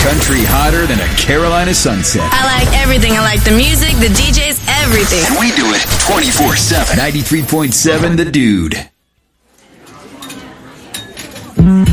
Country hotter than a Carolina sunset. I like everything. I like the music, the DJs, everything. And we do it 24/7. 93.7 The Dude.